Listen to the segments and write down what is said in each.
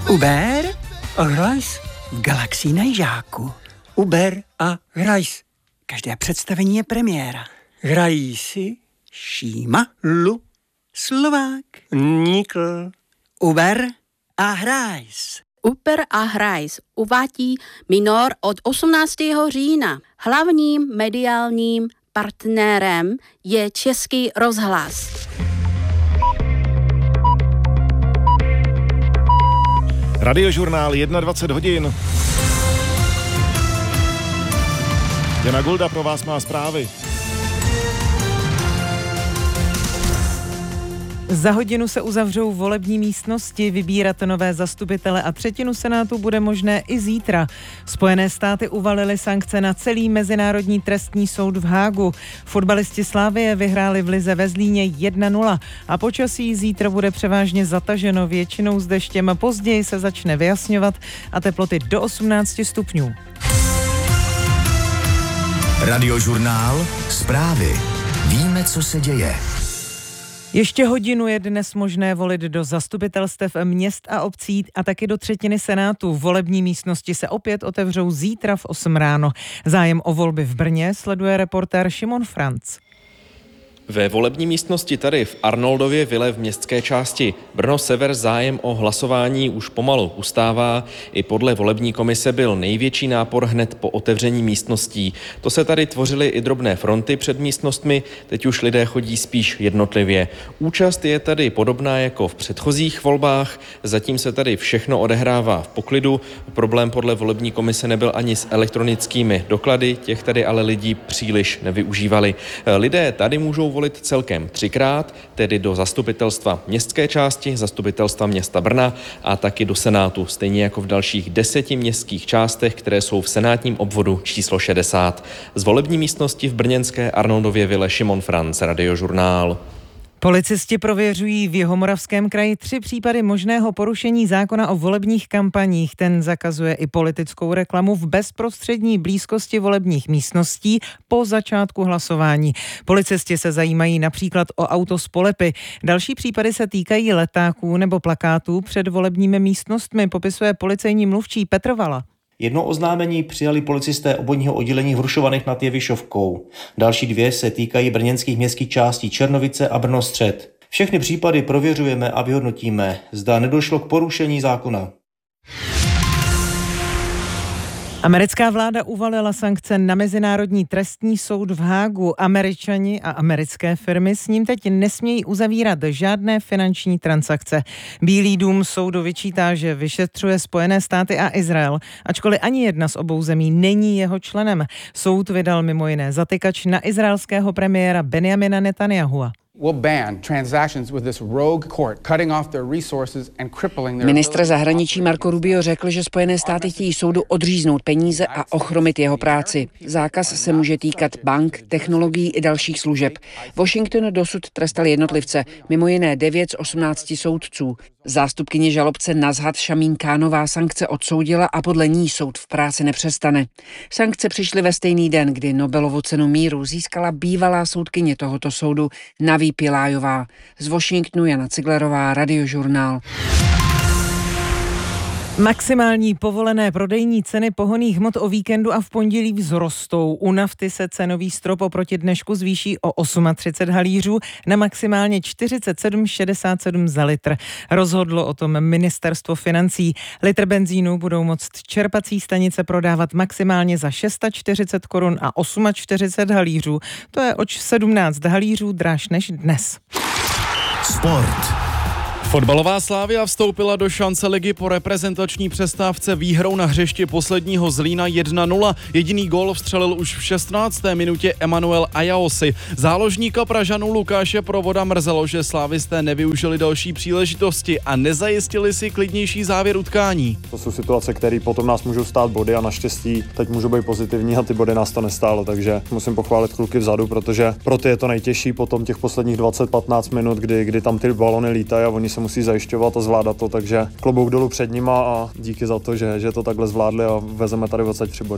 Uber a hrajs v Galaxii na Jižáku. Uber a hrajs. Každé představení je premiéra. Hrají si Šíma, Lu, Slovák, Nikl. Uber a hrajs. Uber a hrajs uvádí Minor od 18. října. Hlavním mediálním partnerem je Český rozhlas. Radiožurnál 21 hodin. Jana Golda pro vás má zprávy. Za hodinu se uzavřou volební místnosti, vybírat nové zastupitele a třetinu senátu bude možné i zítra. Spojené státy uvalily sankce na celý Mezinárodní trestní soud v Hágu. Fotbalisti Slavie vyhráli v lize ve Zlíně 1-0 a počasí zítra bude převážně zataženo, většinou s deštěm. Později se začne vyjasňovat a teploty do 18 stupňů. Radiožurnál, zprávy. Víme, co se děje. Ještě hodinu je dnes možné volit do zastupitelstev měst a obcí a taky do třetiny senátu. Volební místnosti se opět otevřou zítra v 8 ráno. Zájem o volby v Brně sleduje reportér Šimon Franc. Ve volební místnosti tady v Arnoldově vile v městské části Brno Sever zájem o hlasování už pomalu ustává. I podle volební komise byl největší nápor hned po otevření místností. To se tady tvořily i drobné fronty před místnostmi, teď už lidé chodí spíš jednotlivě. Účast je tady podobná jako v předchozích volbách, zatím se tady všechno odehrává v poklidu. Problém podle volební komise nebyl ani s elektronickými doklady, těch tady ale lidí příliš nevyužívali. Lidé tady můžou volit celkem 3krát, tedy do zastupitelstva městské části, zastupitelstva města Brna a taky do senátu, stejně jako v dalších 10 městských částech, které jsou v senátním obvodu číslo 60. Z volební místnosti v brněnské Arnoldově vile Šimon Franc, Radiožurnál. Policisti prověřují v Jihomoravském kraji 3 případy možného porušení zákona o volebních kampaních. Ten zakazuje i politickou reklamu v bezprostřední blízkosti volebních místností po začátku hlasování. Policisti se zajímají například o auto s polepy. Další případy se týkají letáků nebo plakátů před volebními místnostmi, popisuje policejní mluvčí Petr Vala. Jedno oznámení přijali policisté obvodního oddělení v Hrušovanech nad Jevišovkou. Další 2 se týkají brněnských městských částí Černovice a Brno střed. Všechny případy prověřujeme a vyhodnotíme, zda nedošlo k porušení zákona. Americká vláda uvalila sankce na Mezinárodní trestní soud v Hágu. Američani a americké firmy s ním teď nesmějí uzavírat žádné finanční transakce. Bílý dům soudu vyčítá, že vyšetřuje Spojené státy a Izrael, ačkoliv ani jedna z obou zemí není jeho členem. Soud vydal mimo jiné zatykač na izraelského premiéra Benjamina Netanyahua. Ministr zahraničí Marco Rubio řekl, že Spojené státy chtějí soudu odříznout peníze a ochromit jeho práci. Zákaz se může týkat bank, technologií i dalších služeb. Washington dosud trestal jednotlivce, mimo jiné 9 z 18 soudců. Zástupkyně žalobce Nazhat Šamín Kánová sankce odsoudila a podle ní soud v práci nepřestane. Sankce přišly ve stejný den, kdy Nobelovu cenu míru získala bývalá soudkyně tohoto soudu Naví Pilájová. Z Washingtonu Jana Ciglerová, Radiožurnál. Maximální povolené prodejní ceny pohonných hmot o víkendu a v pondělí vzrostou. U nafty se cenový strop oproti dnešku zvýší o 38 halířů na maximálně 47,67 za litr. Rozhodlo o tom ministerstvo financí. Litr benzínu budou moct čerpací stanice prodávat maximálně za 640 korun a 48 halířů. To je o 17 halířů dráž než dnes. Sport. Fotbalová Slavia vstoupila do šance ligy po reprezentační přestávce výhrou na hřišti posledního Zlína 1-0. Jediný gól vstřelil už v 16. minutě Emanuel Ayaosi. Záložníka Pražanů Lukáše Provoda mrzelo, že slávisté nevyužili další příležitosti a nezajistili si klidnější závěr utkání. To jsou situace, které potom nás můžou stát body a naštěstí teď můžou být pozitivní a ty body nás to nestálo, takže musím pochválit kluky vzadu, protože pro ty je to nejtěžší potom těch posledních 20-15 minut, kdy tam ty balony lítají a oni se musí zajišťovat a zvládat to, takže klobouk dolů před nima a díky za to, že to takhle zvládli a vezeme tady 23 body.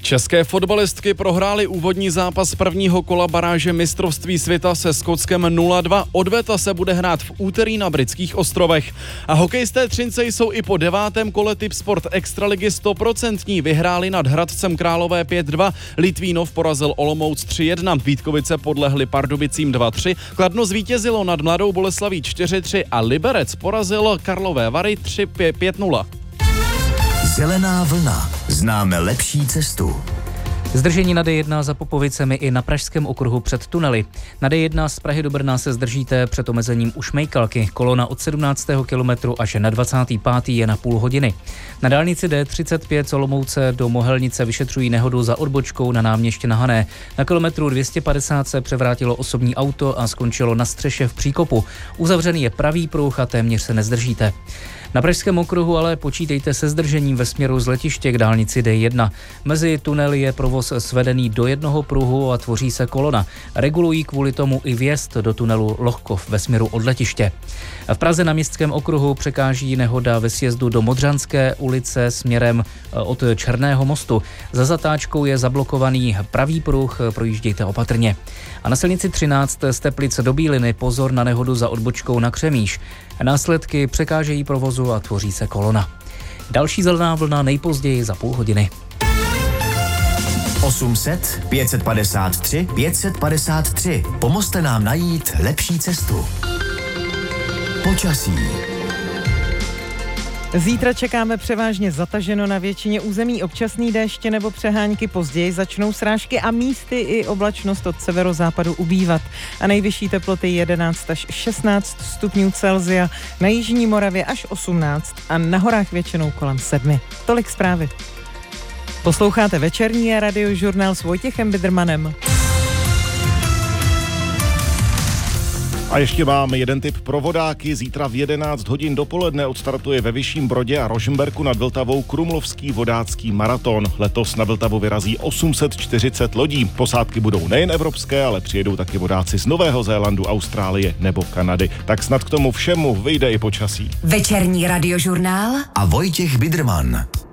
České fotbalistky prohrály úvodní zápas prvního kola baráže mistrovství světa se Skotskem 0-2. Odveta se bude hrát v úterý na Britských ostrovech. A hokejisté Třince jsou i po 9. kole Tipsport extraligy 100%. Vyhráli nad Hradcem Králové 5-2. Litvínov porazil Olomouc 3-1. Vítkovice podlehli Pardubicím 2-3. Kladno zvítězilo nad Mladou Boleslaví 4-3 a Liberec porazil Karlové Vary 5-0. Zelená vlna. Známe lepší cestu. Zdržení na D1 za Popovicemi i na Pražském okruhu před tunely. Na D1 z Prahy do Brna se zdržíte před omezením u Šmejkalky. Kolona od 17. kilometru až na 25. je na půl hodiny. Na dálnici D35 z Olomouce do Mohelnice vyšetřují nehodu za odbočkou na náměstí na Hané. Na kilometru 250 se převrátilo osobní auto a skončilo na střeše v příkopu. Uzavřený je pravý pruh a téměř se nezdržíte. Na Pražském okruhu ale počítejte se zdržením ve směru z letiště k dálnici D1. Mezi tunely je provoz svedený do jednoho pruhu a tvoří se kolona. Regulují kvůli tomu i vjezd do tunelu Lohkov ve směru od letiště. V Praze na Městském okruhu překáží nehoda ve sjezdu do Modřanské ulice směrem od Černého mostu. Za zatáčkou je zablokovaný pravý pruh, projíždějte opatrně. A na silnici 13 z Teplic do Bíliny pozor na nehodu za odbočkou na Křemíš. Následky překážejí provozu a tvoří se kolona. Další zelená vlna nejpozději za půl hodiny. 800 553 553. Pomozte nám najít lepší cestu. Počasí. Zítra čekáme převážně zataženo na většině území, občasný déště nebo přehánky, později začnou srážky a místy i oblačnost od severozápadu ubývat. A nejvyšší teploty 11 až 16 stupňů Celsia, na jižní Moravě až 18 a na horách většinou kolem 7. Tolik zprávy. Posloucháte večerní radiožurnál s Vojtěchem Bidermanem. A ještě mám jeden tip pro vodáky. Zítra v 11 hodin dopoledne odstartuje ve Vyšším Brodě a Rožmberku nad Vltavou krumlovský vodácký maraton. Letos na Vltavu vyrazí 840 lodí. Posádky budou nejen evropské, ale přijedou taky vodáci z Nového Zélandu, Austrálie nebo Kanady. Tak snad k tomu všemu vyjde i počasí. Večerní radiožurnál a Vojtěch Biderman.